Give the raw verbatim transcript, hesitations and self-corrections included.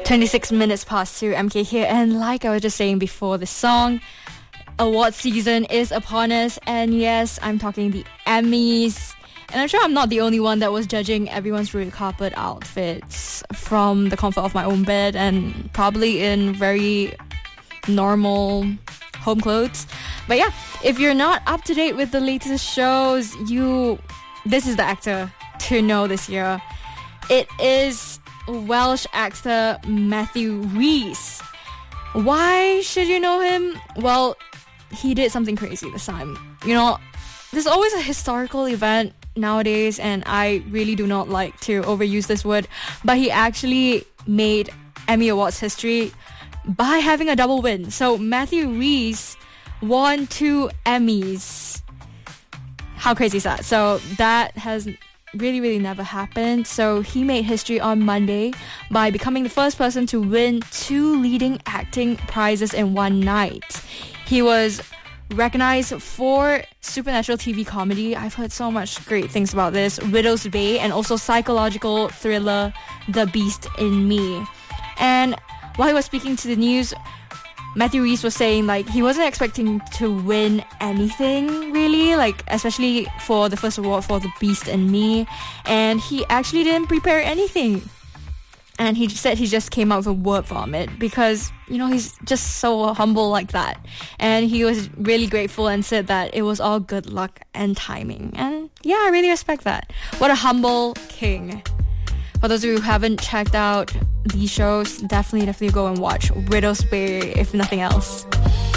twenty-six minutes past two, M K here, and like I was just saying before the song, award season is upon us, and yes, I'm talking the Emmys. And I'm sure I'm not the only one that was judging everyone's red carpet outfits from the comfort of my own bed and probably in very normal home clothes. But yeah, if you're not up to date with the latest shows, you this is the actor to know this year. It is Welsh actor Matthew Rhys. Why should you know him? Well, he did something crazy this time. You know, there's always a historical event nowadays, and I really do not like to overuse this word, but he actually made Emmy Awards history by having a double win. So Matthew Rhys won two Emmys. How crazy is that? So that has really, really never happened. So he made history on Monday by becoming the first person to win two leading acting prizes in one night. He was recognized for supernatural T V comedy. I've heard so much great things about this. Widow's Bay, and also psychological thriller The Beast in Me. And while he was speaking to the news, Matthew Rhys was saying like he wasn't expecting to win anything really, like especially for the first award for The Beast in Me, and he actually didn't prepare anything. And he said he just came out with a word vomit because, you know, he's just so humble like that. And he was really grateful and said that it was all good luck and timing. And yeah, I really respect that. What a humble king. For those of you who haven't checked out these shows, definitely, definitely go and watch Widow's Bay, if nothing else.